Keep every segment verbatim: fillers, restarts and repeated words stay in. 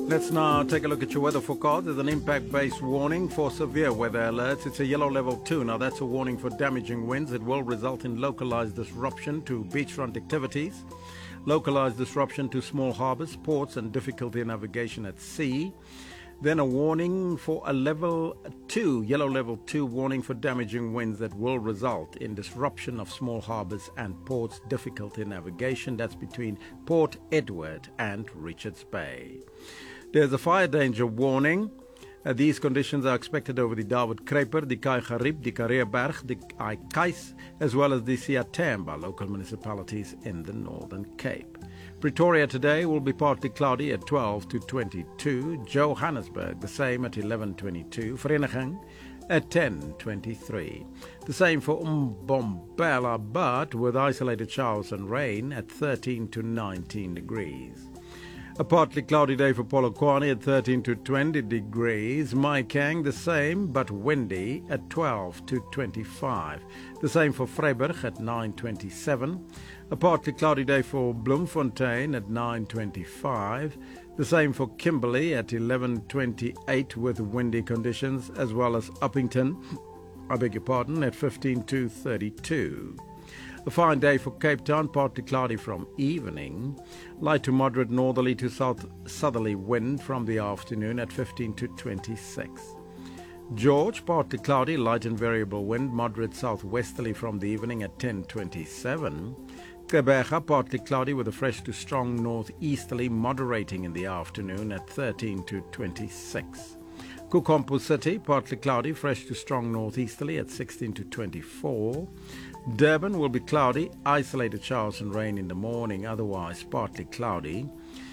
Let's now take a look at your weather forecast. There's an impact-based warning for severe weather alerts. It's a yellow level two. Now, that's a warning for damaging winds. It will result in localized disruption to beachfront activities, localized disruption to small harbors, ports, and difficulty in navigation at sea. Then a warning for a level two, yellow level two warning for damaging winds that will result in disruption of small harbors and ports, difficulty in navigation. That's between Port Edward and Richards Bay. There's a fire danger warning. Uh, these conditions are expected over the David Kruiper, the Kai Garib, the Karreeberg, the Aikais, as well as the Siatemba local municipalities in the Northern Cape. Pretoria today will be partly cloudy at twelve to twenty-two. Johannesburg the same at eleven twenty-two. Vereniging at ten twenty-three. The same for Mbombela, but with isolated showers and rain at thirteen to nineteen degrees. A partly cloudy day for Polokwane at thirteen to twenty degrees. Maikang the same, but windy at twelve to twenty-five. The same for Vryburg at nine twenty-seven. A partly cloudy day for Bloemfontein at nine twenty-five. The same for Kimberley at eleven twenty-eight with windy conditions, as well as Uppington, I beg your pardon, at fifteen to thirty-two. A fine day for Cape Town, partly cloudy from evening. Light to moderate northerly to south southerly wind from the afternoon at fifteen to twenty-six. George, partly cloudy, light and variable wind, moderate southwesterly from the evening at ten twenty-seven. Gqeberha, partly cloudy with a fresh to strong northeasterly, moderating in the afternoon at thirteen to twenty-six. Kukompu City, partly cloudy, fresh to strong northeasterly at sixteen to twenty-four. Durban will be cloudy, isolated showers and rain in the morning, otherwise partly cloudy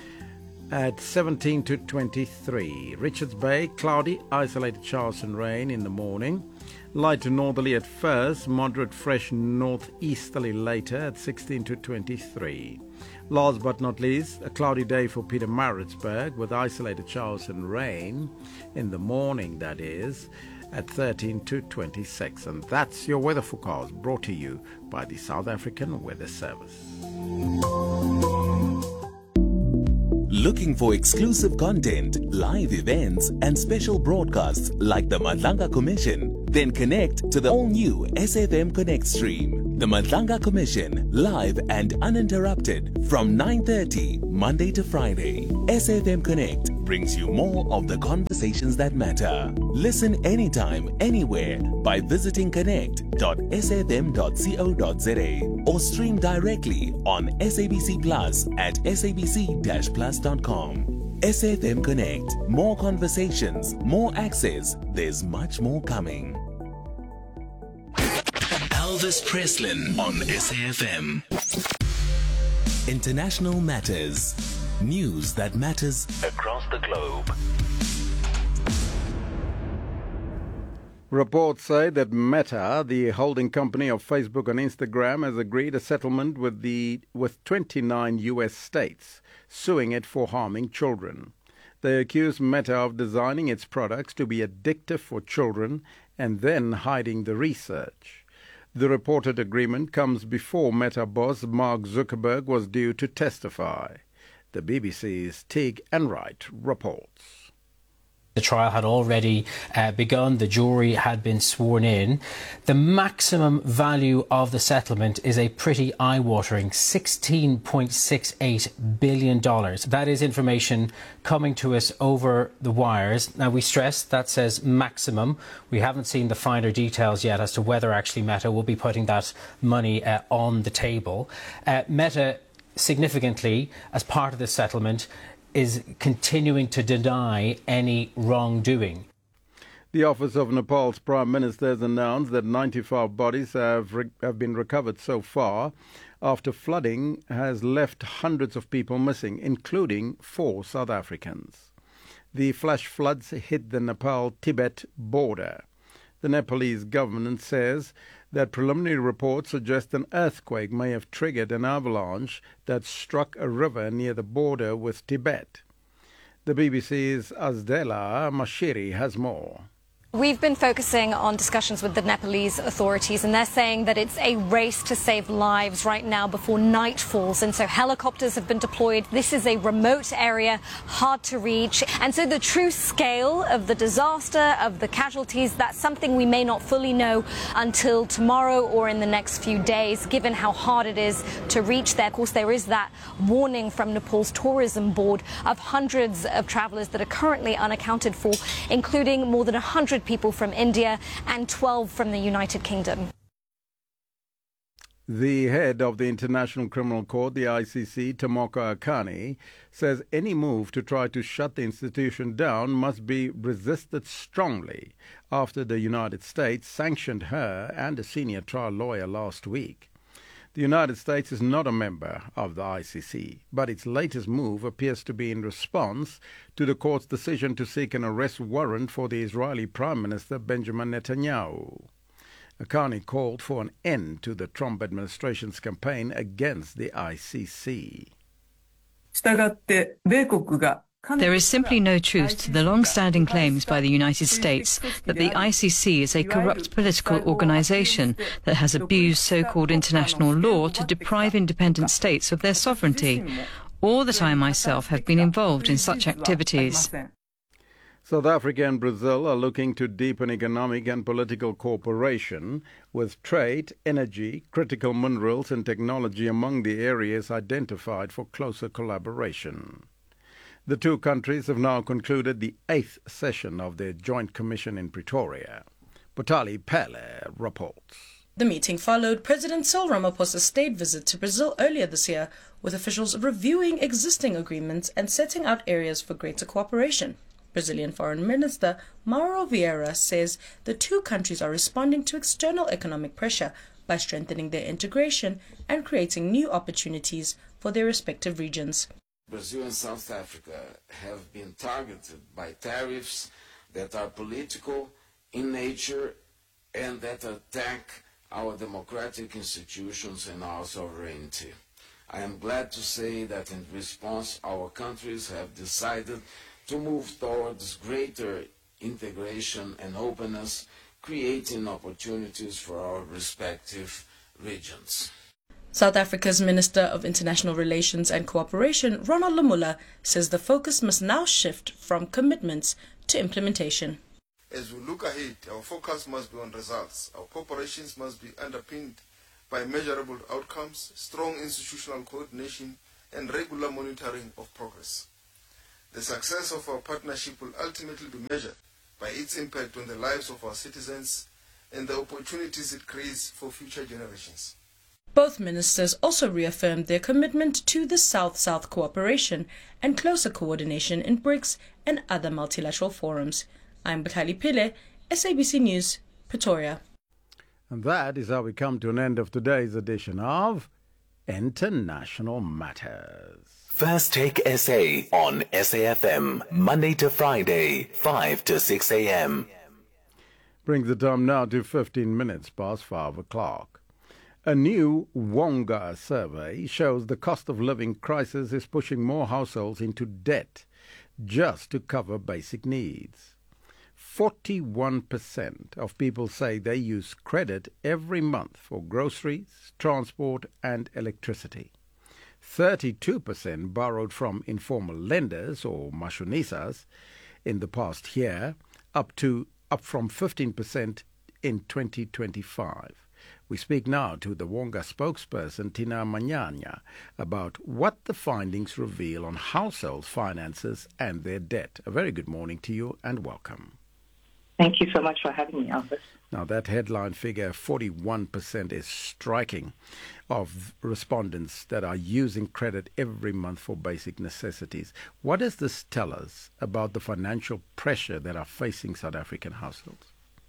at seventeen to twenty-three. Richards Bay, cloudy, isolated showers and rain in the morning. Light to northerly at first, moderate fresh northeasterly later at sixteen to twenty-three. Last but not least, a cloudy day for Pietermaritzburg with isolated showers and rain in the morning, that is, at thirteen to twenty-six. And that's your weather forecast brought to you by the South African Weather Service. Looking for exclusive content, live events, and special broadcasts like the Madlanga Commission? Then connect to the all-new S F M Connect stream. The Madlanga Commission, live and uninterrupted from nine thirty, Monday to Friday. S F M Connect brings you more of the conversations that matter. Listen anytime, anywhere by visiting connect dot s f m dot co dot z a or stream directly on S A B C Plus at s a b c dash plus dot com. S F M Connect. More conversations, more access. There's much more coming. Elvis Preslin on S A F M. International Matters. News that matters across the globe. Reports say that Meta, the holding company of Facebook and Instagram, has agreed a settlement with the with twenty-nine U S states, suing it for harming children. They accuse Meta of designing its products to be addictive for children and then hiding the research. The reported agreement comes before Meta boss Mark Zuckerberg was due to testify. The B B C's Teague Enright reports. The trial had already uh, begun. The jury had been sworn in. The maximum value of the settlement is a pretty eye-watering sixteen point six eight billion dollars. That is information coming to us over the wires. Now, we stress that says maximum. We haven't seen the finer details yet as to whether actually Meta will be putting that money uh, on the table. Uh, Meta, significantly, as part of this settlement, is continuing to deny any wrongdoing. The Office of Nepal's Prime Minister has announced that ninety-five bodies have, re- have been recovered so far after flooding has left hundreds of people missing, including four South Africans. The flash floods hit the Nepal-Tibet border. The Nepalese government says that preliminary reports suggest an earthquake may have triggered an avalanche that struck a river near the border with Tibet. The B B C's Azdela Mashiri has more. We've been focusing on discussions with the Nepalese authorities, and they're saying that it's a race to save lives right now before night falls. And so helicopters have been deployed. This is a remote area, hard to reach. And so the true scale of the disaster, of the casualties, that's something we may not fully know until tomorrow or in the next few days, given how hard it is to reach there. Of course, there is that warning from Nepal's tourism board of hundreds of travelers that are currently unaccounted for, including more than one hundred people from India and twelve from the United Kingdom. The head of the International Criminal Court, the I C C, Tomoko Akane, says any move to try to shut the institution down must be resisted strongly after the United States sanctioned her and a senior trial lawyer last week. The United States is not a member of the I C C, but its latest move appears to be in response to the court's decision to seek an arrest warrant for the Israeli Prime Minister Benjamin Netanyahu. Akane called for an end to the Trump administration's campaign against the I C C. There is simply no truth to the long-standing claims by the United States that the I C C is a corrupt political organization that has abused so-called international law to deprive independent states of their sovereignty, or that I myself have been involved in such activities. South Africa and Brazil are looking to deepen economic and political cooperation, with trade, energy, critical minerals and technology among the areas identified for closer collaboration. The two countries have now concluded the eighth session of their joint commission in Pretoria. Botali Pele reports. The meeting followed President Cyril Ramaphosa's state visit to Brazil earlier this year, with officials reviewing existing agreements and setting out areas for greater cooperation. Brazilian Foreign Minister Mauro Vieira says the two countries are responding to external economic pressure by strengthening their integration and creating new opportunities for their respective regions. Brazil and South Africa have been targeted by tariffs that are political in nature and that attack our democratic institutions and our sovereignty. I am glad to say that in response, our countries have decided to move towards greater integration and openness, creating opportunities for our respective regions. South Africa's Minister of International Relations and Cooperation, Ronald Lamola, says the focus must now shift from commitments to implementation. As we look ahead, our focus must be on results. Our cooperations must be underpinned by measurable outcomes, strong institutional coordination, and regular monitoring of progress. The success of our partnership will ultimately be measured by its impact on the lives of our citizens and the opportunities it creates for future generations. Both ministers also reaffirmed their commitment to the South-South cooperation and closer coordination in BRICS and other multilateral forums. I'm Botali Pele, S A B C News, Pretoria. And that is how we come to an end of today's edition of International Matters. First Take S A on S A F M, Monday to Friday, five to six a.m. Brings the time now to fifteen minutes past five o'clock. A new Wonga survey shows the cost of living crisis is pushing more households into debt just to cover basic needs. forty-one percent of people say they use credit every month for groceries, transport and electricity. thirty-two percent borrowed from informal lenders or mashonisas in the past year, up to up from fifteen percent in twenty twenty-five. We speak now to the Wonga spokesperson, Tina Manyanya, about what the findings reveal on household finances and their debt. A very good morning to you and welcome. Thank you so much for having me, Albert. Now, that headline figure, forty-one percent, is striking, of respondents that are using credit every month for basic necessities. What does this tell us about the financial pressure that are facing South African households?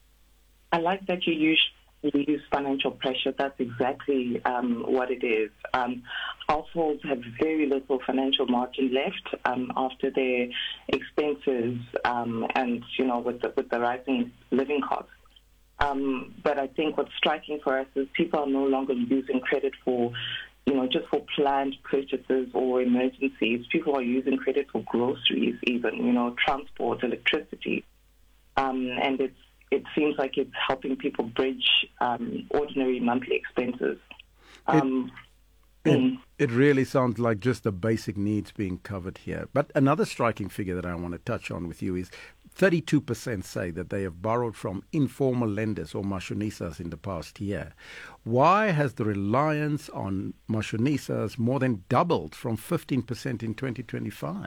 I like that you use, you use financial pressure. That's exactly um, what it is. Um, households have very little financial margin left um, after their expenses um, and, you know, with the, with the rising living costs. Um, but I think what's striking for us is people are no longer using credit for, you know, just for planned purchases or emergencies. People are using credit for groceries even, you know, transport, electricity. Um, and it's it seems like it's helping people bridge um, ordinary monthly expenses. Um, it, it, it really sounds like just the basic needs being covered here. But another striking figure that I want to touch on with you is thirty-two percent say that they have borrowed from informal lenders or mashonisas in the past year. Why has the reliance on mashonisas more than doubled from fifteen percent in twenty twenty-five?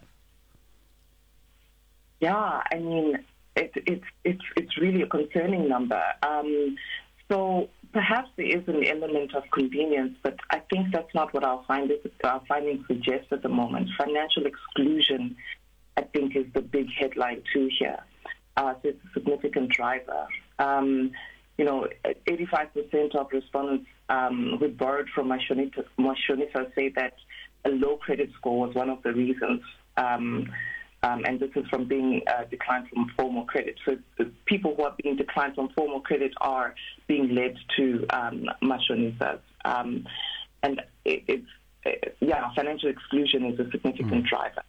Yeah, I mean, it, it's it's it's really a concerning number. Um, so perhaps there is an element of convenience, but I think that's not what our findings, our findings suggest at the moment. Financial exclusion, I think, is the big headline too here. Uh, so it's a significant driver. Um, you know, eighty-five percent of respondents um, who borrowed from Mashonisa say that a low credit score was one of the reasons. Um, Um, and this is from being uh, declined from formal credit. So the people who are being declined from formal credit are being led to um, mashonisas. Um, and it, it's, uh, yeah, financial exclusion is a significant mm. driver.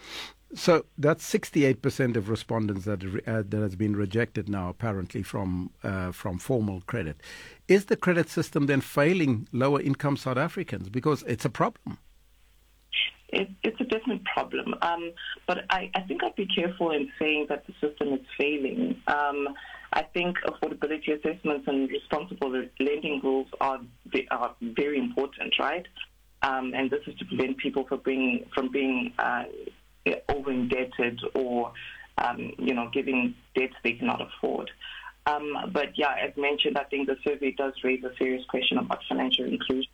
So that's sixty-eight percent of respondents that uh, that has been rejected now, apparently, from uh, from formal credit. Is the credit system then failing lower-income South Africans? Because it's a problem. It, it's a definite problem, um, but I, I think I'd be careful in saying that the system is failing. Um, I think affordability assessments and responsible lending rules are are very important, right? Um, and this is to prevent people from being from being uh, over indebted or um, you know giving debts they cannot afford. Um, but yeah, as mentioned, I think the survey does raise a serious question about financial inclusion.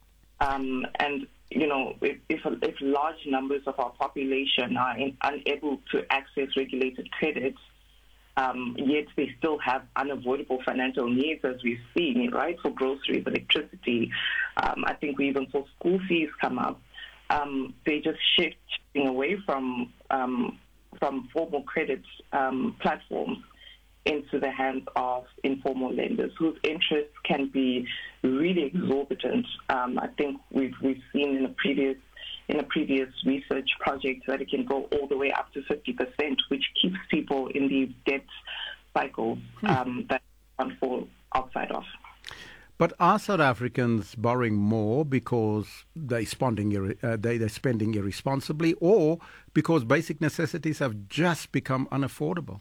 Um, and you know, if, if, if large numbers of our population are in, unable to access regulated credits, um, yet they still have unavoidable financial needs, as we've seen, right, for groceries, electricity. Um, I think we even saw school fees come up. Um, they just shifting away from um, from formal credit um, platforms into the hands of informal lenders whose interests can be really exorbitant. Um, I think we've we've seen in a previous in a previous research project that it can go all the way up to fifty percent, which keeps people in these debt cycles um, that they can't fall outside of. But are South Africans borrowing more because they're spending, uh, they, they're spending irresponsibly, or because basic necessities have just become unaffordable?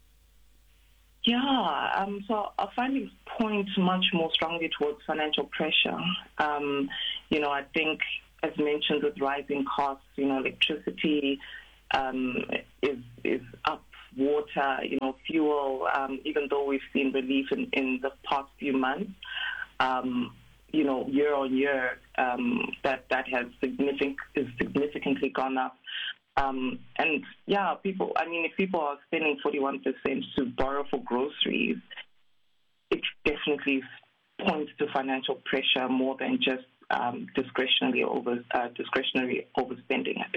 Yeah, um, so our findings point much more strongly towards financial pressure. Um, you know, I think, as mentioned, with rising costs, you know, electricity um, is is up, water, you know, fuel. Um, even though we've seen relief in, in the past few months, um, you know, year on year, um, that that has significant is significantly gone up. Um, and yeah, people, I mean, if people are spending forty-one percent to borrow for groceries, it definitely points to financial pressure more than just um, discretionary over uh, discretionary overspending, I think.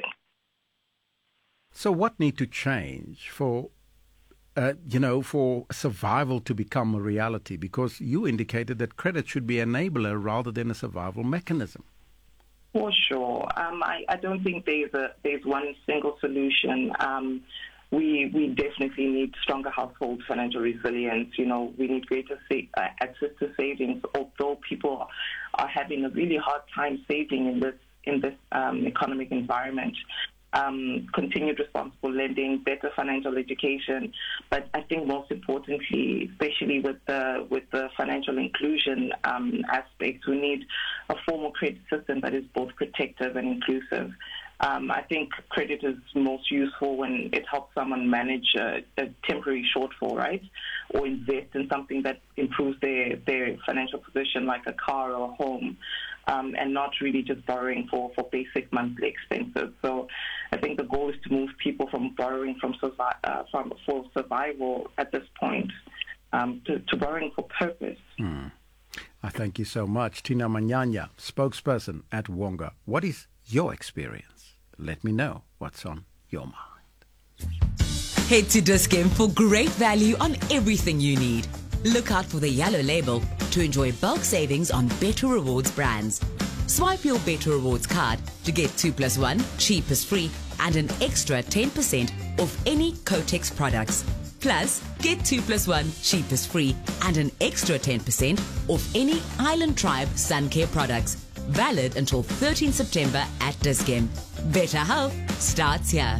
So what need to change for, uh, you know, for survival to become a reality? Because you indicated that credit should be an enabler rather than a survival mechanism. For sure. Um, I, I don't think there's a there's one single solution. Um, we we definitely need stronger household financial resilience. You know, we need greater sa- uh, access to savings. Although people are having a really hard time saving in this in this um, economic environment. Um, continued responsible lending, better financial education, but I think most importantly, especially with the with the financial inclusion um, aspect, we need a formal credit system that is both protective and inclusive. Um, I think credit is most useful when it helps someone manage a, a temporary shortfall, right, or invest in something that improves their, their financial position, like a car or a home. Um, and not really just borrowing for, for basic monthly expenses. So I think the goal is to move people from borrowing from, survi- uh, from for survival at this point um, to, to borrowing for purpose. Hmm. I thank you so much. Tina Manyanya, spokesperson at Wonga. What is your experience? Let me know what's on your mind. Head to Dis-Chem for great value on everything you need. Look out for the yellow label to enjoy bulk savings on Better Rewards brands. Swipe your Better Rewards card to get two plus one, cheap is free, and an extra ten percent off any Cotex products. Plus, get two plus one cheap is free and an extra ten percent off any Island Tribe sun care products. Valid until thirteenth September at Dis-Chem. Better health starts here.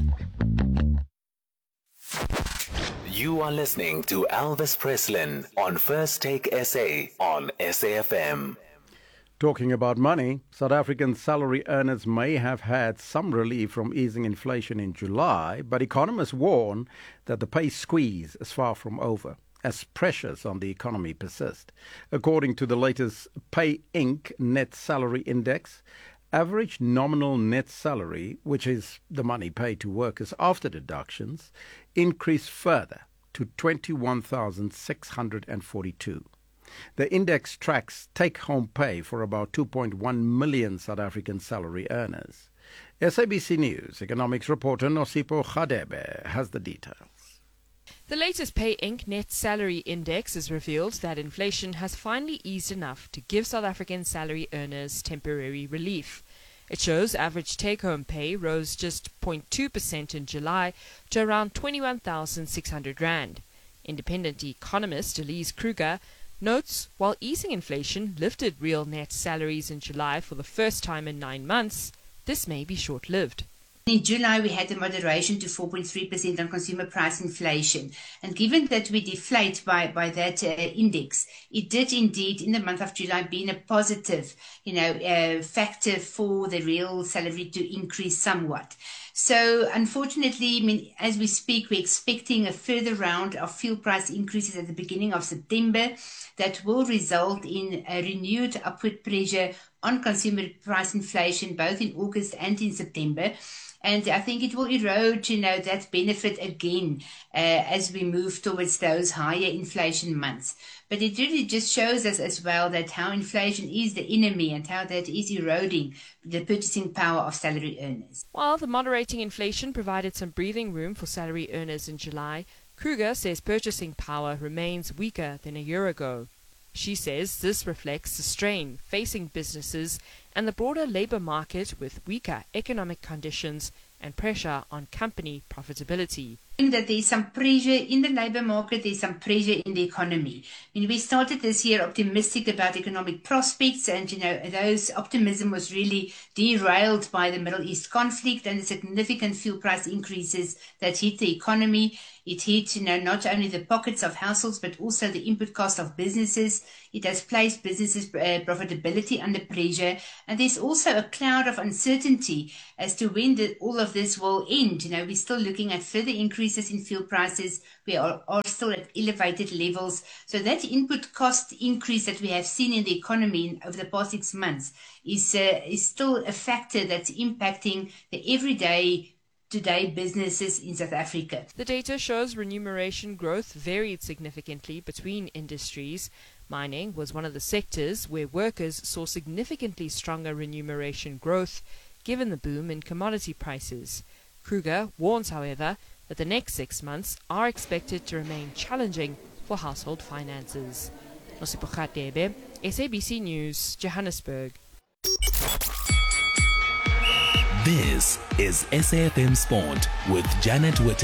You are listening to Elvis Preslin on First Take S A on S A F M. Talking about money, South African salary earners may have had some relief from easing inflation in July, but economists warn that the pay squeeze is far from over as pressures on the economy persist. According to the latest Pay Incorporated Net Salary Index, average nominal net salary, which is the money paid to workers after deductions, increased further to twenty-one thousand six hundred forty-two. The index tracks take-home pay for about two point one million South African salary earners. S A B C News economics reporter Nosipho Khadebe has the details. The latest Pay Incorporated Net Salary Index has revealed that inflation has finally eased enough to give South African salary earners temporary relief. It shows average take-home pay rose just zero point two percent in July to around twenty-one thousand six hundred rand. Independent economist Elise Kruger notes while easing inflation lifted real net salaries in July for the first time in nine months, this may be short-lived. In July, we had a moderation to four point three percent on consumer price inflation. And given that we deflate by, by that uh, index, it did indeed, in the month of July, be a positive, you know, uh, factor for the real salary to increase somewhat. So, unfortunately, I mean, as we speak, we're expecting a further round of fuel price increases at the beginning of September that will result in a renewed upward pressure on consumer price inflation, both in August and in September. And I think it will erode, you know, that benefit again uh, as we move towards those higher inflation months. But it really just shows us as well that how inflation is the enemy and how that is eroding the purchasing power of salary earners. While the moderating inflation provided some breathing room for salary earners in July, Kruger says purchasing power remains weaker than a year ago. She says this reflects the strain facing businesses and the broader labour market with weaker economic conditions and pressure on company profitability. That there's some pressure in the labour market, there's some pressure in the economy. I mean, we started this year optimistic about economic prospects, and, you know, those optimism was really derailed by the Middle East conflict and the significant fuel price increases that hit the economy. It hit, you know, not only the pockets of households, but also the input cost of businesses. It has placed businesses' uh, profitability under pressure. And there's also a cloud of uncertainty as to when the, all of this will end. You know, we're still looking at further increases in fuel prices. We are, are still at elevated levels. So that input cost increase that we have seen in the economy in, over the past six months is, uh, is still a factor that's impacting the everyday today businesses in South Africa. The data shows remuneration growth varied significantly between industries. Mining was one of the sectors where workers saw significantly stronger remuneration growth given the boom in commodity prices. Kruger warns, however, that the next six months are expected to remain challenging for household finances. Nosipho Khadebe, S A B C News, Johannesburg. This is S A F M Sport with Janet Witt.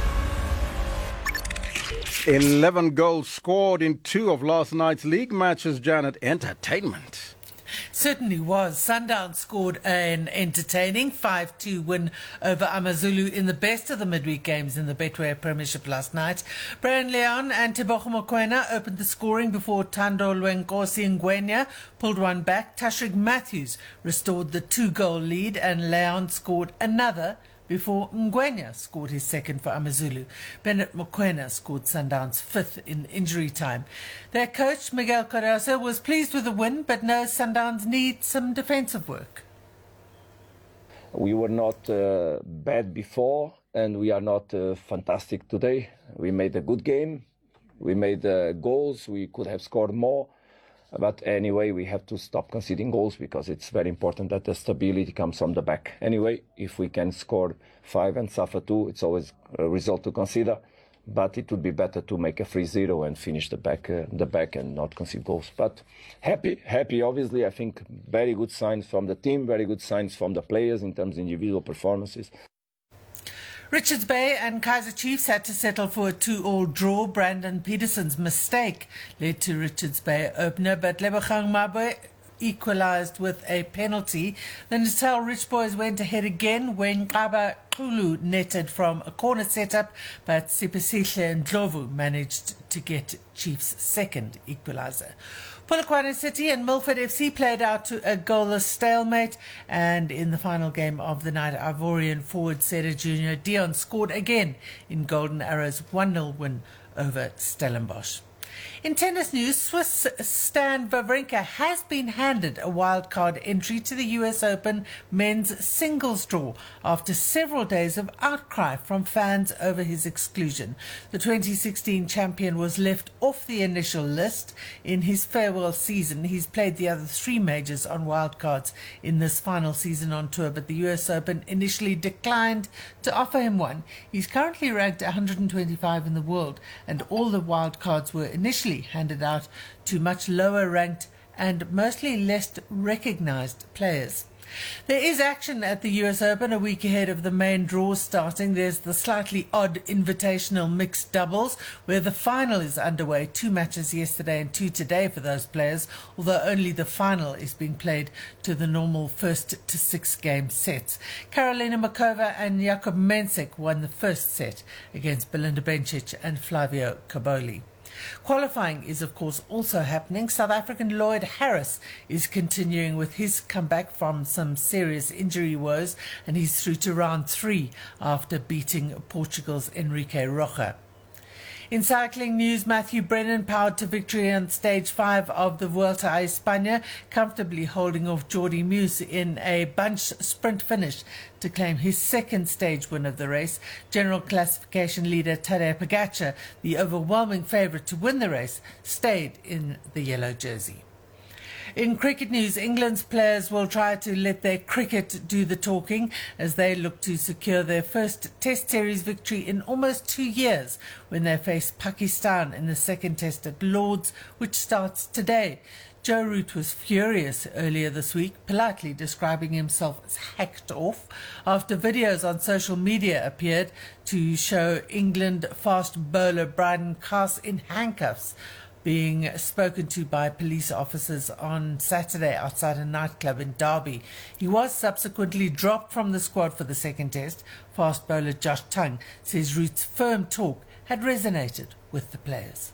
eleven goals scored in two of last night's league matches, Janet. Entertainment. Certainly was. Sundowns scored an entertaining five two win over Amazulu in the best of the midweek games in the Betway Premiership last night. Brian Leon and Tebogo Mokoena opened the scoring before Thando Lwenkosi Ngwenya pulled one back. Tashrik Matthews restored the two-goal lead and Leon scored another before Ngwenya scored his second for Amazulu. Bennett Mokoena scored Sundowns' fifth in injury time. Their coach, Miguel Cardoso, was pleased with the win, but knows Sundowns need some defensive work. We were not uh, bad before, and we are not uh, fantastic today. We made a good game. We made uh, goals. We could have scored more. But anyway, we have to stop conceding goals because it's very important that the stability comes from the back. Anyway, if we can score five and suffer two, it's always a result to consider. But it would be better to make a three zero and finish the back, uh, the back and not concede goals. But happy, happy, obviously. I think very good signs from the team, very good signs from the players in terms of individual performances. Richards Bay and Kaizer Chiefs had to settle for a two-all draw. Brandon Peterson's mistake led to Richards Bay opener, but Lebogang Mabwe equalised with a penalty. The Natal Rich Boys went ahead again when Kaba Kulu netted from a corner setup, but Sipesihle Ndlovu managed to get Chiefs' second equaliser. Polokwane City and Milford F C played out to a goalless stalemate, and in the final game of the night, Ivorian forward Seda Junior Dion scored again in Golden Arrow's one nil win over Stellenbosch. In tennis news, Swiss Stan Wawrinka has been handed a wildcard entry to the U S Open men's singles draw after several days of outcry from fans over his exclusion. The twenty sixteen champion was left off the initial list in his farewell season. He's played the other three majors on wildcards in this final season on tour, but the U S Open initially declined to offer him one. He's currently ranked one hundred twenty-five in the world, and all the wildcards were initially handed out to much lower ranked and mostly less recognized players. There is action at the U S Open a week ahead of the main draw starting. There's the slightly odd invitational mixed doubles where the final is underway. Two matches yesterday and two today for those players, although only the final is being played to the normal first to six game sets. Karolina Makova and Jakub Mensik won the first set against Belinda Bencic and Flavio Caboli. Qualifying is, of course, also happening. South African Lloyd Harris is continuing with his comeback from some serious injury woes, and he's through to round three after beating Portugal's Enrique Rocha. In cycling news, Matthew Brennan powered to victory on stage five of the Vuelta a España, comfortably holding off Jordi Meuse in a bunch sprint finish to claim his second stage win of the race. General classification leader Tadej Pogačar, the overwhelming favourite to win the race, stayed in the yellow jersey. In cricket news, England's players will try to let their cricket do the talking as they look to secure their first Test Series victory in almost two years when they face Pakistan in the second Test at Lord's, which starts today. Joe Root was furious earlier this week, politely describing himself as hacked off, after videos on social media appeared to show England fast bowler Brydon Carse in handcuffs being spoken to by police officers on Saturday outside a nightclub in Derby. He was subsequently dropped from the squad for the second test. Fast bowler Josh Tongue says Root's firm talk had resonated with the players.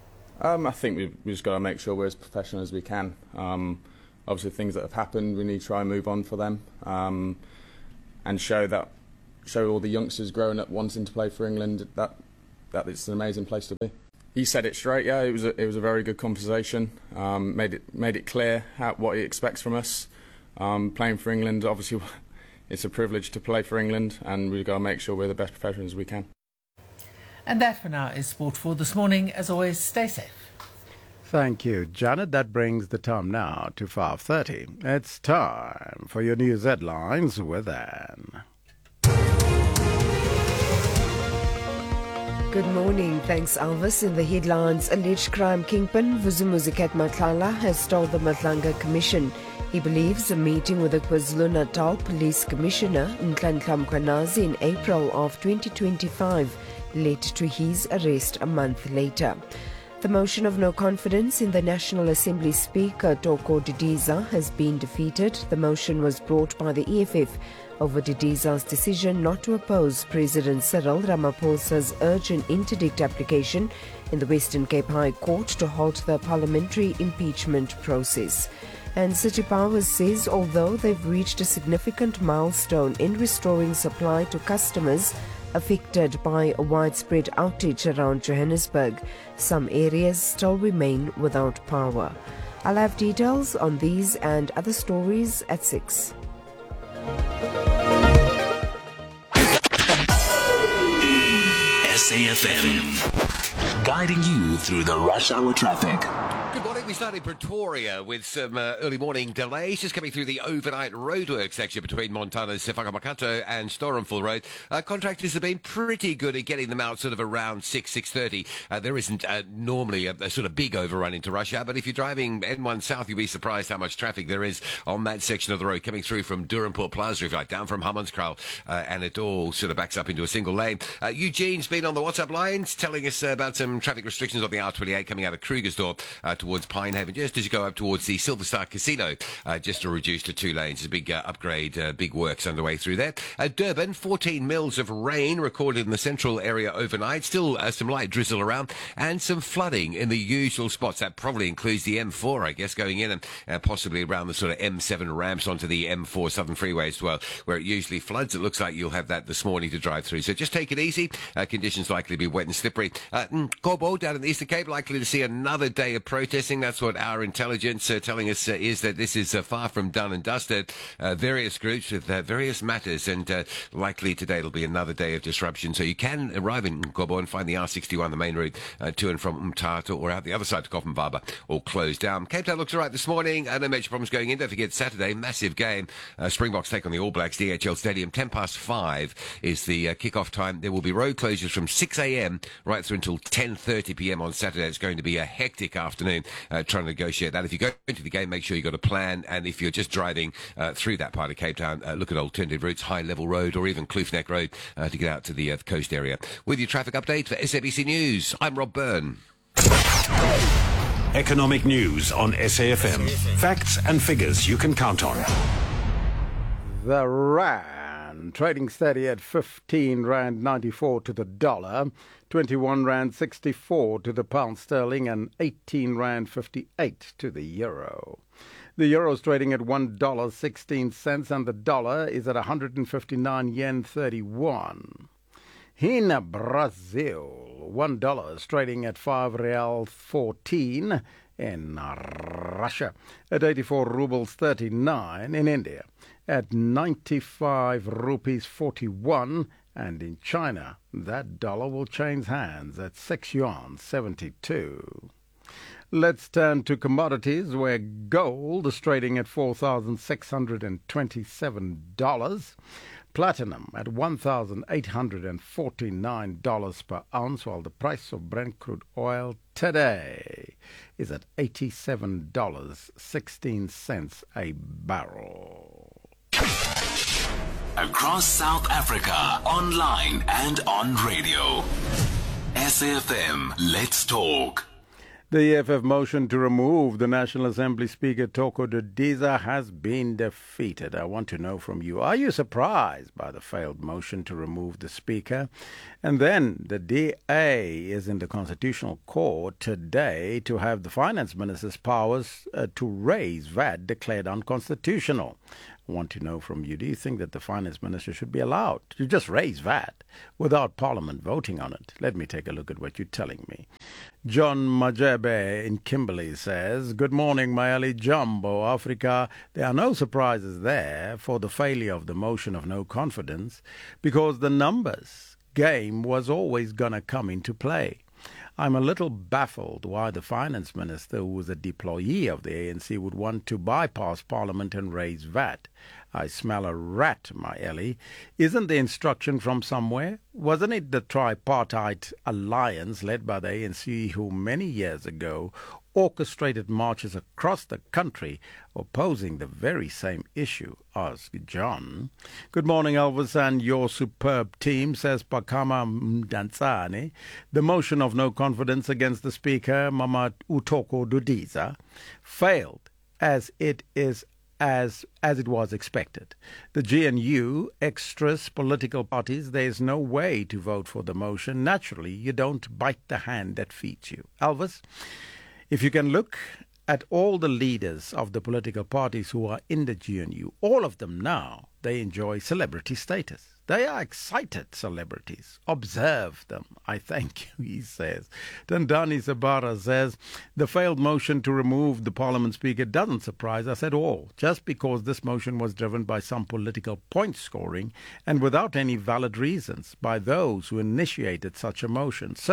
Um, I think we've, we've just got to make sure we're as professional as we can. Um, obviously, things that have happened, we need to try and move on for them, um, and show that, show all the youngsters growing up wanting to play for England that that it's an amazing place to be. He said it straight. Yeah, it was a, it was a very good conversation. Um, made it made it clear how, what he expects from us. Um, playing for England, obviously, it's a privilege to play for England, and we've got to make sure we're the best professionals we can. And that for now is Sport for this morning. As always, stay safe. Thank you, Janet. That brings the time now to five thirty. It's time for your news headlines with Anne. Good morning. Thanks, Alvis. In the headlines, alleged crime kingpin Vusumuzikat Matlala has stalled the Matlanga Commission. He believes a meeting with the KwaZulu-Natal Police Commissioner Nhlanhla Mkhwanazi in April of twenty twenty-five led to his arrest a month later. The motion of no confidence in the National Assembly Speaker Toko Didiza has been defeated. The motion was brought by the E F F over Didiza's decision not to oppose President Cyril Ramaphosa's urgent interdict application in the Western Cape High Court to halt the parliamentary impeachment process. And City Powers says although they've reached a significant milestone in restoring supply to customers affected by a widespread outage around Johannesburg, some areas still remain without power. I'll have details on these and other stories at six. S A F M, guiding you through the rush hour traffic. Good morning. We start in Pretoria with some uh, early morning delays just coming through the overnight roadwork section between Montana's Whakamakato and Storenful Road. Uh, contractors have been pretty good at getting them out sort of around six, six thirty. Uh, there isn't uh, normally a, a sort of big overrun into rush hour, but if you're driving N one South, you'll be surprised how much traffic there is on that section of the road coming through from Durbanport Plaza, if you like, down from Hammanskraal, uh, and it all sort of backs up into a single lane. Uh, Eugene's been on the WhatsApp lines telling us uh, about some traffic restrictions on the R twenty-eight coming out of Krugersdorp uh, towards Pinehaven, just as you go up towards the Silver Star Casino, uh, just to reduce to two lanes. There's a big uh, upgrade, uh, big works underway through there. Uh, Durban, fourteen mils of rain recorded in the central area overnight. Still uh, some light drizzle around and some flooding in the usual spots. That probably includes the M four, I guess, going in and uh, possibly around the sort of M seven ramps onto the M four Southern Freeway as well, where it usually floods. It looks like you'll have that this morning to drive through. So just take it easy. Uh, conditions likely to be wet and slippery. Uh, Kobo down in the Eastern Cape, likely to see another day of protesting. That's what our intelligence uh, telling us uh, is that this is uh, far from done and dusted. Uh, various groups with uh, various matters, and uh, likely today it'll be another day of disruption. So you can arrive in Kobo and find the R sixty-one, the main route uh, to and from Umtata, or out the other side to Koffenbarber, all closed down. Cape Town looks all right this morning. Uh, no major problems going in. Don't forget Saturday, massive game. Uh, Springboks take on the All Blacks, D H L Stadium. ten past five is the uh, kick-off time. There will be road closures from six a.m. right through until ten thirty p.m. on Saturday. It's going to be a hectic afternoon uh, trying to negotiate that. If you go into the game, make sure you've got a plan, and if you're just driving uh, through that part of Cape Town, uh, look at alternative routes, High Level Road or even Kloofneck Road uh, to get out to the uh, coast area. With your traffic update for S A B C News, I'm Rob Byrne. Economic news on S A F M. Facts and figures you can count on. The Rand trading steady at fifteen rand ninety-four to the dollar, twenty-one rand sixty-four to the pound sterling, and eighteen rand fifty-eight to the euro. The euro is trading at one dollar sixteen cents, and the dollar is at one hundred fifty-nine yen thirty-one. In Brazil, one dollar is trading at five real fourteen. In Russia, at eighty-four rubles thirty-nine. In India, at ninety-five rupees forty-one. And in China, that dollar will change hands at six yuan seventy-two. Let's turn to commodities, where gold is trading at four thousand six hundred twenty-seven dollars. Platinum at one thousand eight hundred forty-nine dollars per ounce, while the price of Brent crude oil today is at eighty-seven dollars and sixteen cents a barrel. Across South Africa, online and on radio. S A F M, let's talk. The E F F motion to remove the National Assembly Speaker Thoko Didiza has been defeated. I want to know from you, are you surprised by the failed motion to remove the Speaker? And then the D A is in the Constitutional Court today to have the Finance Minister's powers uh, to raise V A T declared unconstitutional. I want to know from you, do you think that the Finance Minister should be allowed to just raise V A T without Parliament voting on it? Let me take a look at what you're telling me. John Majebe in Kimberley says, good morning, Mayali Jumbo, Africa. There are no surprises there for the failure of the motion of no confidence, because the numbers game was always going to come into play. I'm a little baffled why the Finance Minister, who was a deployee of the A N C, would want to bypass Parliament and raise V A T. I smell a rat, my Ellie. Isn't the instruction from somewhere? Wasn't it the tripartite alliance led by the A N C who many years ago orchestrated marches across the country opposing the very same issue? Asked John. Good morning, Elvis, and your superb team, says Pakama Mdantsane. The motion of no confidence against the Speaker, Mama Thoko Didiza, failed as it is As, as it was expected. The G N U, extras, political parties, there is no way to vote for the motion. Naturally, you don't bite the hand that feeds you. Elvis, if you can look at all the leaders of the political parties who are in the G N U, all of them now, they enjoy celebrity status. They are excited celebrities. Observe them. I thank you, he says. Tandani Sabara says, the failed motion to remove the Parliament Speaker doesn't surprise us at all, just because this motion was driven by some political point scoring and without any valid reasons by those who initiated such a motion. So,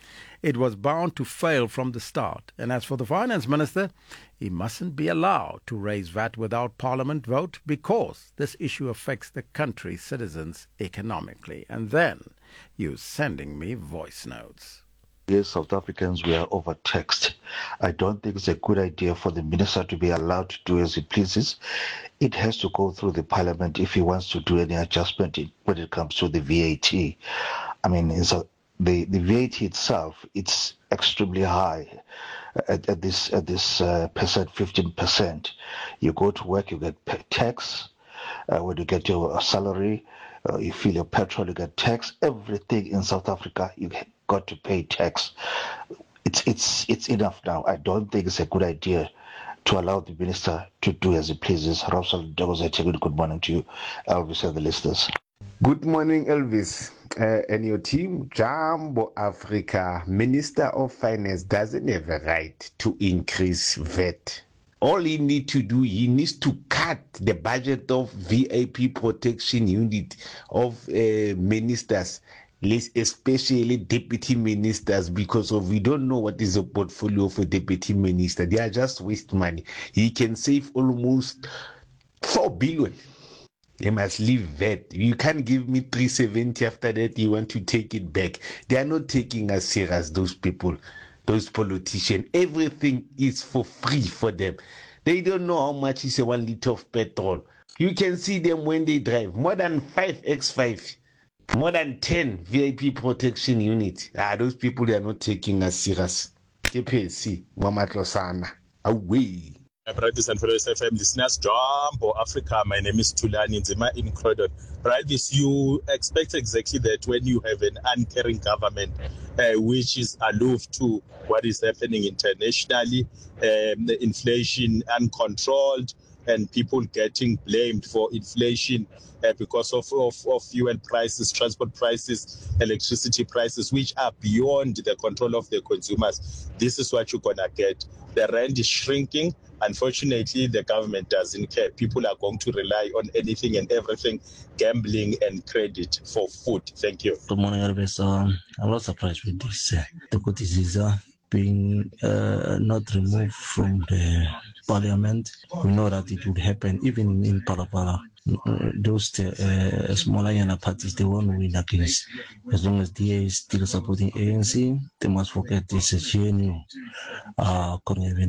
It was bound to fail from the start. And as for the finance minister, he mustn't be allowed to raise V A T without parliament vote because this issue affects the country's citizens economically. And then you're sending me voice notes. Yes, South Africans, we are overtaxed. I don't think it's a good idea for the minister to be allowed to do as he pleases. It has to go through the parliament if he wants to do any adjustment when it comes to the V A T. I mean, it's a, the, the V A T itself, it's extremely high at, at this at this uh, percent, fifteen percent. You go to work, you get tax. Uh, when you get your salary, uh, you fill your petrol, you get tax. Everything in South Africa, you got to pay tax. It's it's it's enough now. I don't think it's a good idea to allow the minister to do as he pleases. Rapsal Dagozete, good morning to you, Elvis and the listeners. Good morning, Elvis, uh, and your team. Jambo Africa, Minister of Finance doesn't have a right to increase V A T. All he needs to do, he needs to cut the budget of V I P protection unit of uh, ministers, especially deputy ministers, because of we don't know what is the portfolio of a deputy minister. They are just waste money. He can save almost four billion. They must leave V A T. You can't give me three seventy after that. You want to take it back. They are not taking us serious, those people, those politicians. Everything is for free for them. They don't know how much is a one liter of petrol. You can see them when they drive. More than five X five. More than ten V I P protection units. Ah, those people, they are not taking us serious. K P C, Mamatlosana. Away. Brothers and fellow S F M listeners, Jambo Africa, my name is Tulani Nzima in Croydon. Right, this you expect exactly that when you have an uncaring government uh, which is aloof to what is happening internationally, um, the inflation uncontrolled, and people getting blamed for inflation uh, because of, of, of fuel prices, transport prices, electricity prices, which are beyond the control of the consumers. This is what you're going to get. The rand is shrinking. Unfortunately, the government doesn't care. People are going to rely on anything and everything, gambling and credit for food. Thank you. Good morning, Elvis. Um, I'm not surprised with this. Uh, the Kotisiza being uh, not removed from the parliament. We know that it would happen even in Palapala. Uh, those uh, smaller Yana parties, they won't win against. As long as D A is still supporting A N C, they must forget this is G N U. Uh,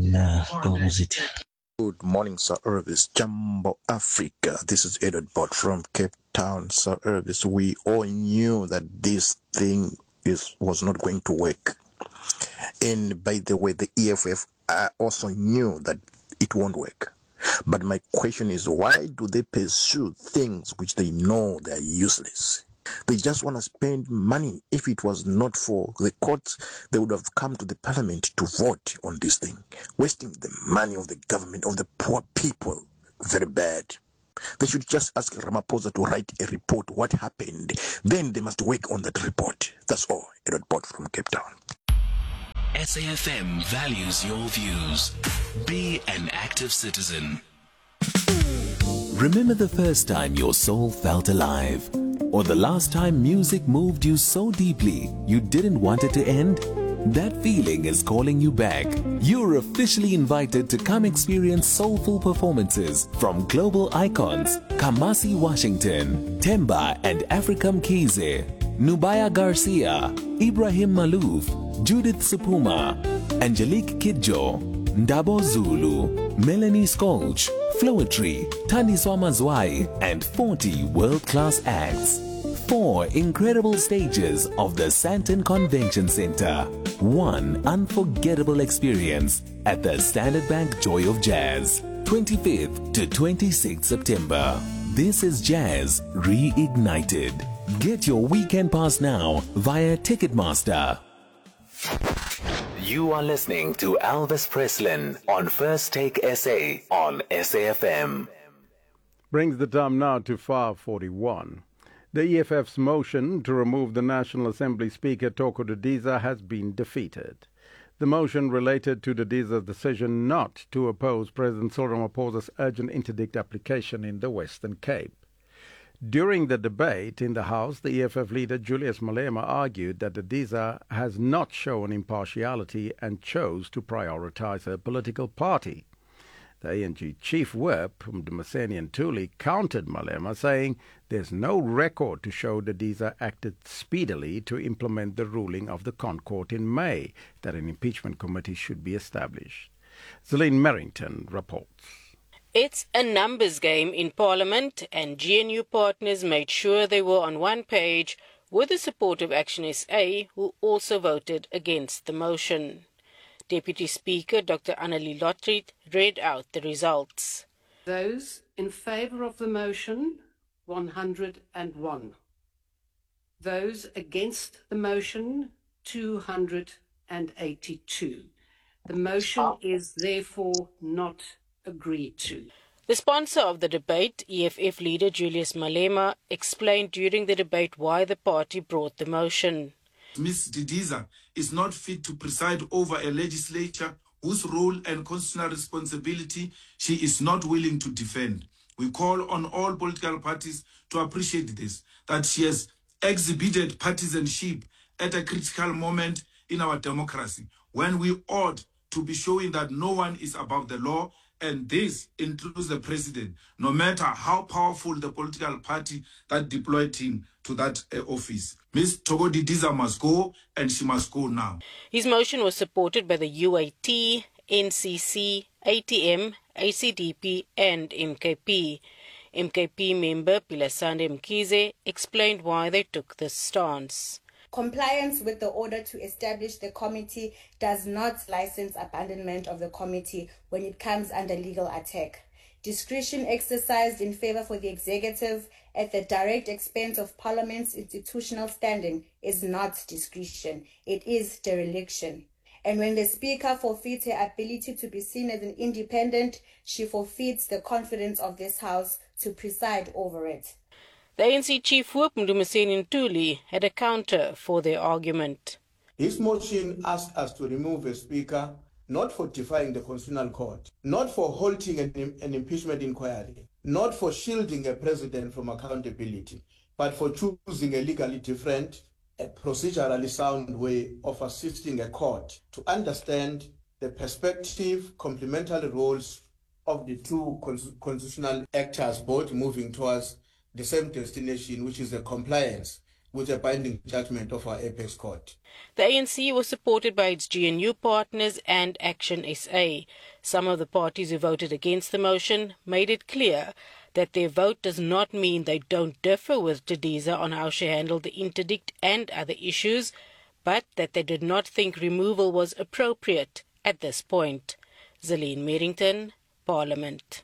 Good morning, Sir Irvis. Jambo Africa. This is Edward Bott from Cape Town, Sir Irvis. We all knew that this thing is was not going to work. And by the way, the E F F uh, also knew that it won't work. But my question is, why do they pursue things which they know they are useless? They just want to spend money. If it was not for the courts, they would have come to the parliament to vote on this thing. Wasting the money of the government, of the poor people. Very bad. They should just ask Ramaphosa to write a report, what happened. Then they must work on that report. That's all. Edward Bott from Cape Town. S A F M values your views. Be an active citizen. Remember the first time your soul felt alive? Or the last time music moved you so deeply you didn't want it to end? That feeling is calling you back. You're officially invited to come experience soulful performances from global icons Kamasi Washington, Temba and Africa Mkhize, Nubaya Garcia, Ibrahim Malouf, Judith Supuma, Angelique Kidjo, Ndabo Zulu, Melanie Skolch, Flowetry, Taniswa Mazwai, and forty world-class acts. Four incredible stages of the Sandton Convention Center. One unforgettable experience at the Standard Bank Joy of Jazz. twenty-fifth to twenty-sixth September. This is Jazz Reignited. Get your weekend pass now via Ticketmaster. You are listening to Elvis Preslin on First Take S A on S A F M. Brings the time now to five forty-one. The E F F's motion to remove the National Assembly Speaker Toko Didiza has been defeated. The motion related to Didiza's decision not to oppose President Cyril Ramaphosa's urgent interdict application in the Western Cape. During the debate in the House, the E F F leader Julius Malema argued that Didiza has not shown impartiality and chose to prioritize her political party. The A N G chief whip, Mdumiseni Ntuli, countered Malema, saying there's no record to show Didiza acted speedily to implement the ruling of the Concourt in May that an impeachment committee should be established. Zelene Merrington reports. It's a numbers game in Parliament, and G N U partners made sure they were on one page with the support of Action S A, who also voted against the motion. Deputy Speaker Doctor Annelie Lotriet read out the results. Those in favour of the motion, one hundred and one. Those against the motion, two hundred eighty-two. The motion is therefore not agreed to. The sponsor of the debate, E F F leader Julius Malema, explained during the debate why the party brought the motion. Miz Didiza is not fit to preside over a legislature whose role and constitutional responsibility she is not willing to defend. We call on all political parties to appreciate this, that she has exhibited partisanship at a critical moment in our democracy, when we ought to be showing that no one is above the law, and this includes the president, no matter how powerful the political party that deployed him to that uh, office. Miz Togo Didiza must go, and she must go now. His motion was supported by the U A T, N C C, A T M, A C D P and M K P. M K P member Pilasande Mkize explained why they took this stance. Compliance with the order to establish the committee does not license abandonment of the committee when it comes under legal attack. Discretion exercised in favour for the executive at the direct expense of Parliament's institutional standing is not discretion, it is dereliction. And when the Speaker forfeits her ability to be seen as an independent, she forfeits the confidence of this House to preside over it. The A N C chief whip Mdumiseni Ntuli had a counter for their argument. This motion asked us to remove a speaker not for defying the Constitutional Court, not for halting an, an impeachment inquiry, not for shielding a president from accountability, but for choosing a legally different, a procedurally sound way of assisting a court to understand the perspective, complementary roles of the two constitutional actors, both moving towards the same destination, which is the compliance with the binding judgment of our apex court. The A N C was supported by its G N U partners and Action S A. Some of the parties who voted against the motion made it clear that their vote does not mean they don't differ with Didiza on how she handled the interdict and other issues, but that they did not think removal was appropriate at this point. Zelene Merrington, Parliament.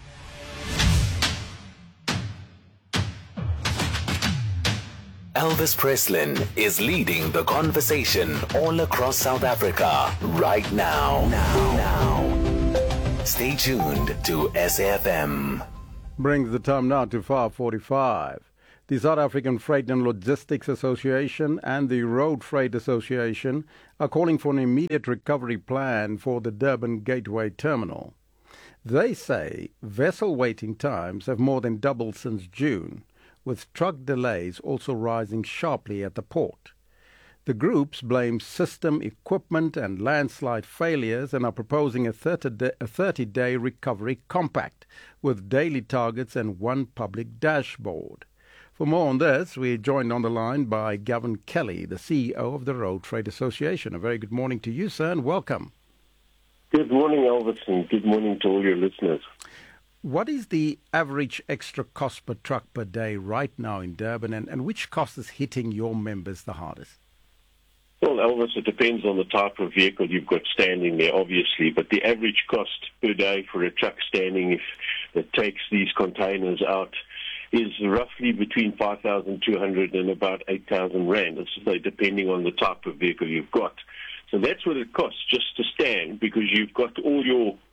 Elvis Preslin is leading the conversation all across South Africa right now. Now. now. Stay tuned to S A F M. Brings the time now to five forty-five. The South African Freight and Logistics Association and the Road Freight Association are calling for an immediate recovery plan for the Durban Gateway Terminal. They say vessel waiting times have more than doubled since June, with truck delays also rising sharply at the port. The groups blame system, equipment and landslide failures and are proposing a thirty-day recovery compact with daily targets and one public dashboard. For more on this, we're joined on the line by Gavin Kelly, the C E O of the Road Freight Association. A very good morning to you, sir, and welcome. Good morning, Elvis, and good morning to all your listeners. What is the average extra cost per truck per day right now in Durban, and, and which cost is hitting your members the hardest? Well, Elvis, it depends on the type of vehicle you've got standing there, obviously, but the average cost per day for a truck standing if that takes these containers out is roughly between five thousand two hundred and about eight thousand rand, depending on the type of vehicle you've got. So that's what it costs just to stand, because you've got all your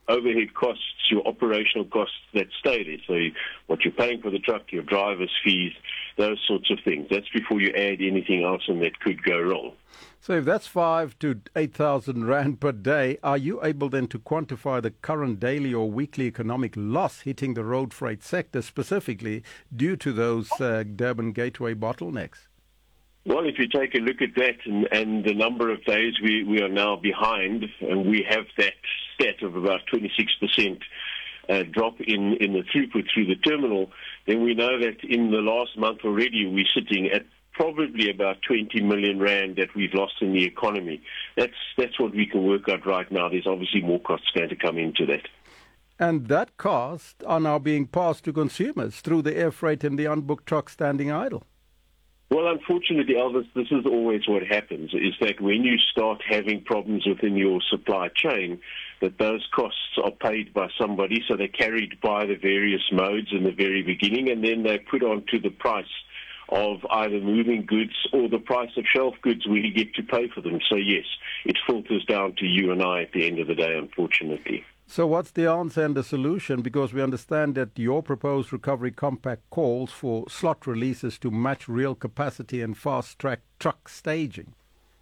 overhead costs, your operational costs that stay there. So what you're paying for the truck, your driver's fees, those sorts of things. That's before you add anything else and that could go wrong. So if that's five to eight thousand rand per day, are you able then to quantify the current daily or weekly economic loss hitting the road freight sector specifically due to those uh, Durban Gateway bottlenecks? Well, if you take a look at that and, and the number of days we, we are now behind, and we have that stat of about twenty-six percent uh, drop in, in the throughput through the terminal, then we know that in the last month already we're sitting at probably about twenty million rand that we've lost in the economy. That's that's what we can work out right now. There's obviously more costs going to come into that. And that cost are now being passed to consumers through the air freight and the unbooked truck standing idle. Well, unfortunately, Elvis, this is always what happens, is that when you start having problems within your supply chain, that those costs are paid by somebody, so they're carried by the various modes in the very beginning, and then they're put onto the price of either moving goods or the price of shelf goods where you get to pay for them. So, yes, it filters down to you and I at the end of the day, unfortunately. So what's the answer and the solution? Because we understand that your proposed recovery compact calls for slot releases to match real capacity and fast-track truck staging.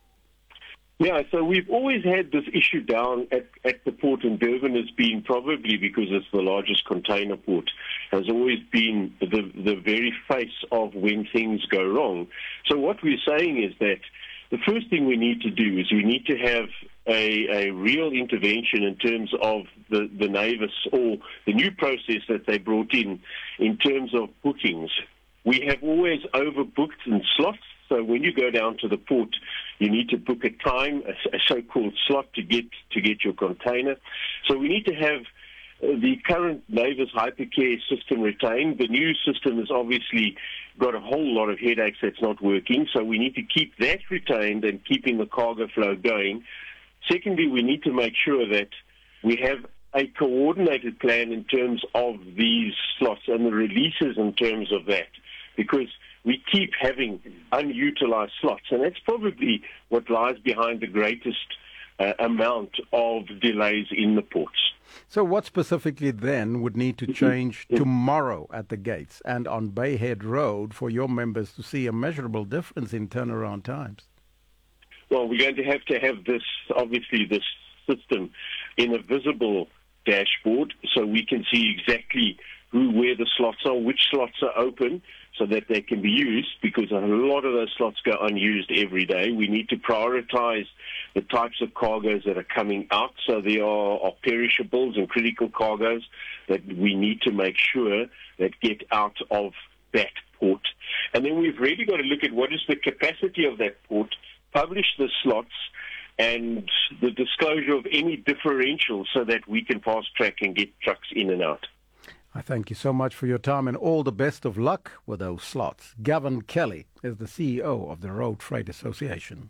Yeah, so we've always had this issue down at, at the port in Durban as being, probably because it's the largest container port, has always been the, the very face of when things go wrong. So what we're saying is that the first thing we need to do is we need to have a, a real intervention in terms of the, the NAVIS, or the new process that they brought in, in terms of bookings. We have always overbooked in slots. So when you go down to the port, you need to book a time, a, a so-called slot to get to get your container. So we need to have uh, the current NAVIS hypercare system retained. The new system has obviously got a whole lot of headaches that's not working. So we need to keep that retained and keeping the cargo flow going. Secondly, we need to make sure that we have a coordinated plan in terms of these slots and the releases in terms of that, because we keep having unutilized slots, and that's probably what lies behind the greatest uh, amount of delays in the ports. So what specifically then would need to change tomorrow at the gates and on Bayhead Road for your members to see a measurable difference in turnaround times? Well, we're going to have to have this, obviously, this system in a visible dashboard so we can see exactly who, where the slots are, which slots are open, so that they can be used, because a lot of those slots go unused every day. We need to prioritize the types of cargoes that are coming out. So there are, are perishables and critical cargoes that we need to make sure that get out of that port. And then we've really got to look at what is the capacity of that port, publish the slots, and the disclosure of any differentials so that we can fast track and get trucks in and out. I thank you so much for your time and all the best of luck with those slots. Gavin Kelly is the C E O of the Road Freight Association.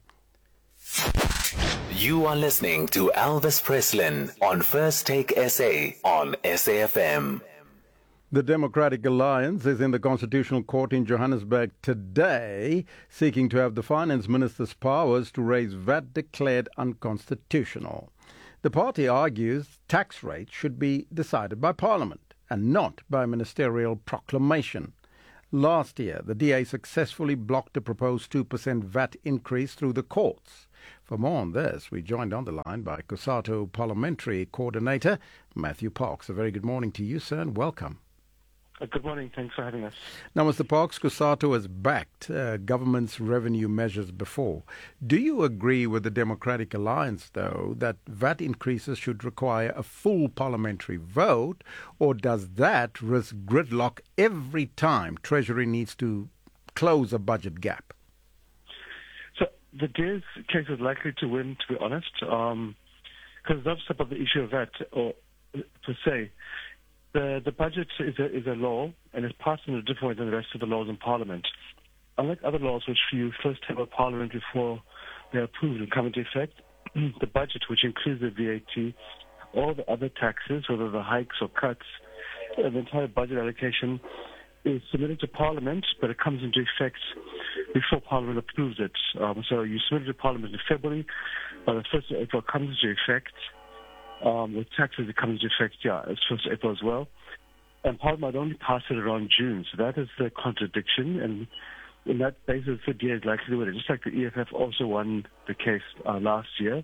You are listening to Elvis Preslin on First Take S A on S A F M. The Democratic Alliance is in the Constitutional Court in Johannesburg today, seeking to have the Finance Minister's powers to raise V A T declared unconstitutional. The party argues tax rates should be decided by Parliament and not by ministerial proclamation. Last year, the D A successfully blocked a proposed two percent V A T increase through the courts. For more on this, we joined on the line by COSATU Parliamentary Coordinator Matthew Parks. A very good morning to you, sir, and welcome. Uh, good morning. Thanks for having us. Now, Mister Parks, COSATU has backed uh, government's revenue measures before. Do you agree with the Democratic Alliance, though, that V A T increases should require a full parliamentary vote, or does that risk gridlock every time Treasury needs to close a budget gap? So the D A's case is likely to win, to be honest, because um, it's not just about the issue of V A T or per se. The, the budget is a, is a law and is passed in a different way than the rest of the laws in Parliament. Unlike other laws, which you first have a Parliament before they're approved and come into effect, the budget, which includes the V A T, all the other taxes, whether the hikes or cuts, uh, the entire budget allocation is submitted to Parliament, but it comes into effect before Parliament approves it. Um, so you submit it to Parliament in February, by the first of April it comes into effect. Um, with taxes, it comes into effect, yeah, it's first of April as well. And Parliament only passed it around June, so that is the contradiction. And in that basis, the D A is likely to win it, just like the E F F also won the case uh, last year.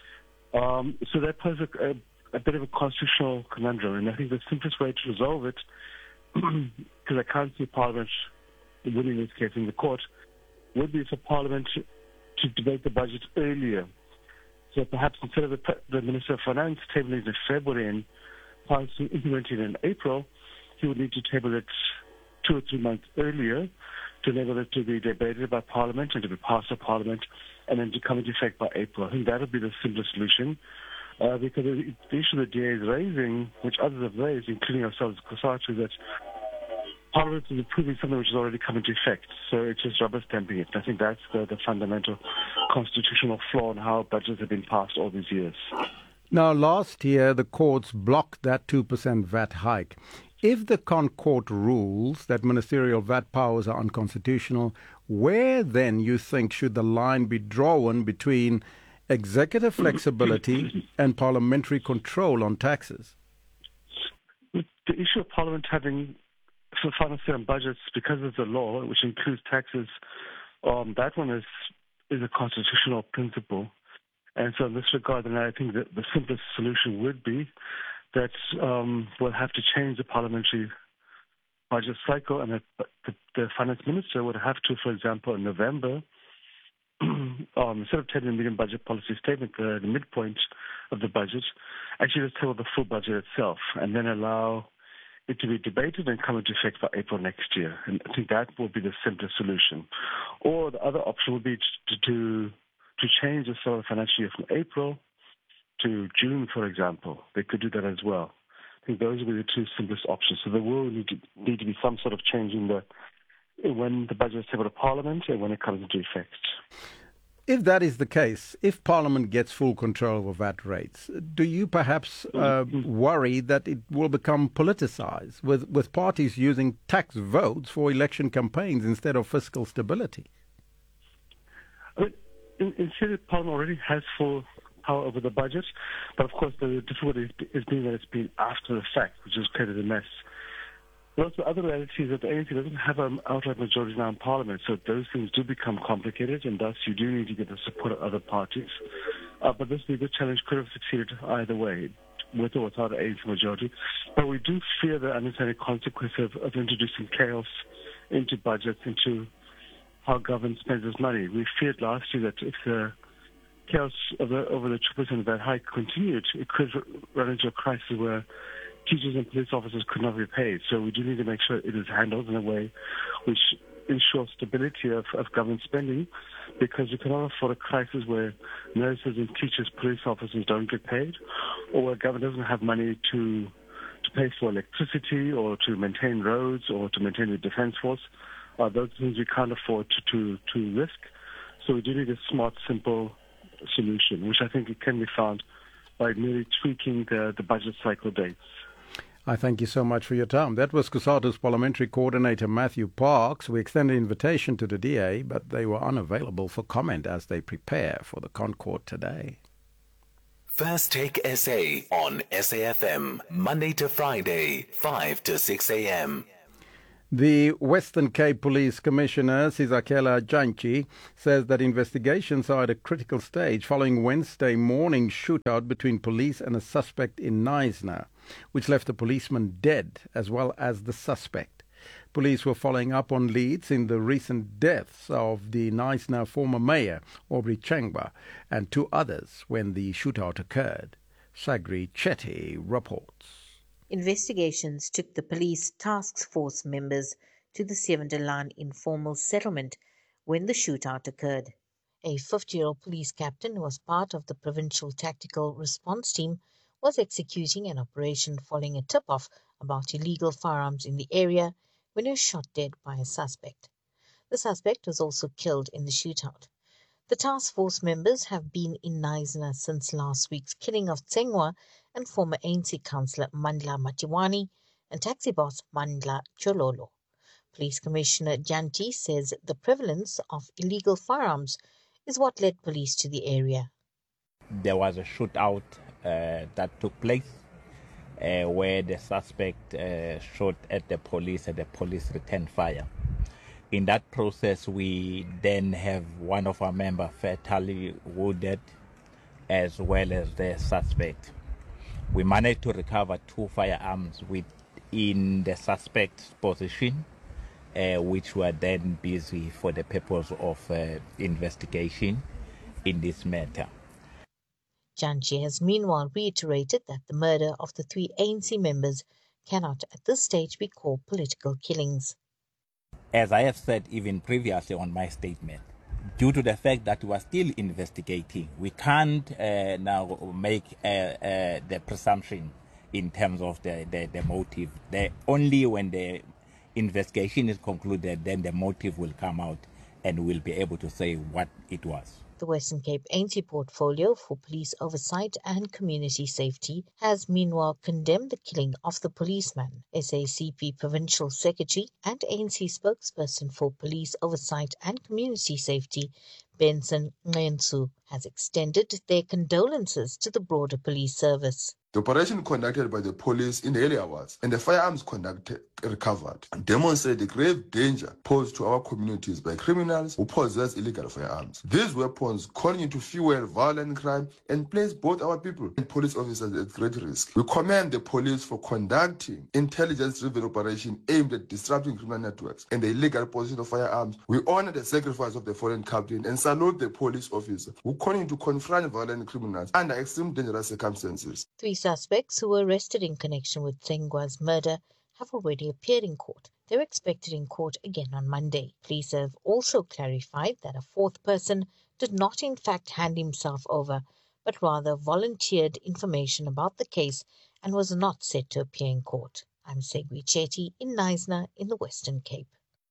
Um, so that poses a, a, a bit of a constitutional conundrum, and I think the simplest way to resolve it, because I can't see Parliament winning this case in the court, would be for Parliament to, to debate the budget earlier. So perhaps instead of the, the Minister of Finance tabling it in February and Parliament implementing it in April, he would need to table it two or three months earlier to enable it to be debated by Parliament and to be passed by Parliament and then to come into effect by April. I think that would be the simplest solution uh, because the issue the D A is raising, which others have raised, including ourselves, COSATU, is that Parliament is approving something which has already come into effect. So it's just rubber stamping it. I think that's the, the fundamental constitutional flaw in how budgets have been passed all these years. Now, last year, the courts blocked that two percent V A T hike. If the ConCourt rules that ministerial V A T powers are unconstitutional, where then, you think, should the line be drawn between executive flexibility and parliamentary control on taxes? The issue of Parliament having for final say on budgets, because of the law, which includes taxes, um, that one is is a constitutional principle. And so in this regard, then I think that the simplest solution would be that um, we'll have to change the parliamentary budget cycle, and that the, the finance minister would have to, for example, in November, um, instead of tabling a medium budget policy statement, the, the midpoint of the budget, actually just table the full budget itself, and then allow it to be debated and come into effect by April next year. And I think that will be the simplest solution. Or the other option would be to to, to change the start of the financial year from April to June, for example. They could do that as well. I think those would be the two simplest options. So there will need to, need to be some sort of change in the when the budget is tabled to Parliament and when it comes into effect. If that is the case, if Parliament gets full control over V A T rates, do you perhaps uh, worry that it will become politicized, with, with parties using tax votes for election campaigns instead of fiscal stability? I mean, in, in theory, Parliament already has full power over the budget, but of course the difficulty is being that it's been after the fact, which has created a mess. But also the other reality is that the A N C doesn't have an outright majority now in Parliament, so those things do become complicated, and thus you do need to get the support of other parties. Uh, but this legal challenge could have succeeded either way, with or without an A N C majority. But we do fear the unintended consequence of, of introducing chaos into budgets, into how government spends its money. We feared last year that if the chaos of the, over the two percent of that hike continued, it could run into a crisis where teachers and police officers could not be paid. So we do need to make sure it is handled in a way which ensures stability of, of government spending, because you cannot afford a crisis where nurses and teachers, police officers don't get paid, or where government doesn't have money to to pay for electricity or to maintain roads or to maintain the defense force. Uh, those things we can't afford to, to, to risk. So we do need a smart, simple solution, which I think it can be found by merely tweaking the, the budget cycle dates. I thank you so much for your time. That was COSATU's Parliamentary Coordinator Matthew Parks. We extended an invitation to the D A, but they were unavailable for comment as they prepare for the ConCourt today. First Take S A on S A F M, Monday to Friday, five to six a.m. The Western Cape Police Commissioner, Sizakela Janchi, says that investigations are at a critical stage following Wednesday morning shootout between police and a suspect in Knysna, which left a policeman dead as well as the suspect. Police were following up on leads in the recent deaths of the Knysna former mayor, Aubrey Chengba, and two others when the shootout occurred. Sagri Chetty reports. Investigations took the police task force members to the Sevendelaan informal settlement when the shootout occurred. A fifty-year-old police captain who was part of the provincial tactical response team was executing an operation following a tip-off about illegal firearms in the area when he was shot dead by a suspect. The suspect was also killed in the shootout. The task force members have been in Knysna since last week's killing of Tsengwa and former A N C councillor Mandla Matiwani and taxi boss Mandla Chololo. Police Commissioner Janti says the prevalence of illegal firearms is what led police to the area. There was a shootout uh, that took place, uh, where the suspect uh, shot at the police and the police returned fire. In that process, we then have one of our members fatally wounded, as well as the suspect. We managed to recover two firearms within the suspect's possession, uh, which were then busy for the purpose of uh, investigation in this matter. Janchi has meanwhile reiterated that the murder of the three A N C members cannot at this stage be called political killings. As I have said even previously on my statement, due to the fact that we are still investigating, we can't uh, now make uh, uh, the presumption in terms of the, the, the motive. The, only when the investigation is concluded, then the motive will come out and we'll be able to say what it was. The Western Cape A N C portfolio for police oversight and community safety has meanwhile condemned the killing of the policeman. S A C P Provincial Secretary and A N C spokesperson for police oversight and community safety, Benson Ngensu, has extended their condolences to the broader police service. The operation conducted by the police in the early hours and the firearms conducted, recovered demonstrate the grave danger posed to our communities by criminals who possess illegal firearms. These weapons continue to fuel violent crime and place both our people and police officers at great risk. We commend the police for conducting intelligence-driven operation aimed at disrupting criminal networks and the illegal possession of firearms. We honor the sacrifice of the fallen captain and salute the police officer who continue to confront violent criminals under extreme dangerous circumstances. Three suspects who were arrested in connection with Tsengwa's murder have already appeared in court. They were expected in court again on Monday. Police have also clarified that a fourth person did not in fact hand himself over, but rather volunteered information about the case and was not set to appear in court. I'm Segwi Chetty in Knysna in the Western Cape.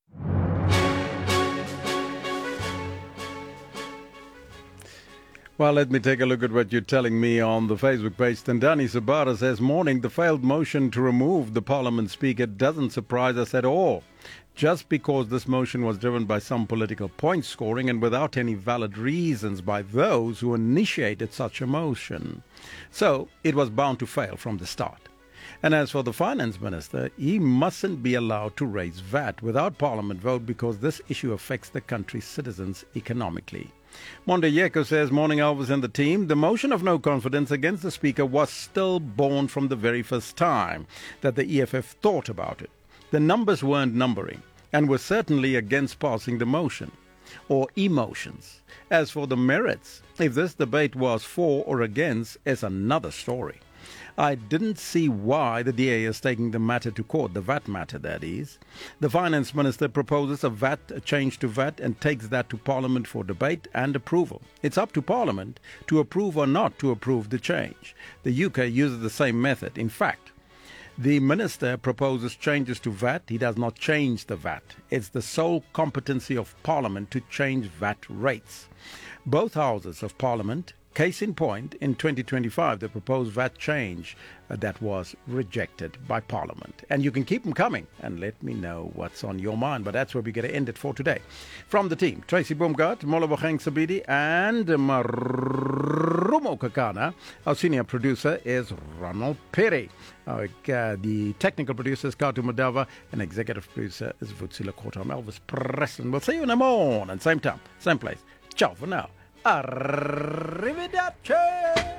Well, let me take a look at what you're telling me on the Facebook page. Tandani Sabara says, morning, the failed motion to remove the Parliament Speaker doesn't surprise us at all. Just because this motion was driven by some political point scoring and without any valid reasons by those who initiated such a motion. So, it was bound to fail from the start. And as for the Finance Minister, he mustn't be allowed to raise V A T without Parliament vote because this issue affects the country's citizens economically. Monde Yeko says, morning Elvis and the team, the motion of no confidence against the Speaker was still born from the very first time that the E F F thought about it. The numbers weren't numbering and were certainly against passing the motion or emotions. As for the merits, if this debate was for or against, is another story. I didn't see why the D A is taking the matter to court, the V A T matter, that is. The Finance Minister proposes a V A T, a change to V A T, and takes that to Parliament for debate and approval. It's up to Parliament to approve or not to approve the change. The U K uses the same method. In fact, the Minister proposes changes to V A T. He does not change the V A T. It's the sole competency of Parliament to change V A T rates. Both houses of Parliament, case in point, in twenty twenty-five, the proposed V A T change uh, that was rejected by Parliament. And you can keep them coming and let me know what's on your mind. But that's where we're going to end it for today. From the team, Tracy Boomgart, Molobogeng Sabidi, and Marumo Kakana. Our senior producer is Ronald Perry. Our, uh, the technical producer is Kautu Madava, and executive producer is Vutsila Kota. I'm Elvis Preston. We'll see you in the morning, same time, same place. Ciao for now. Arrivederci!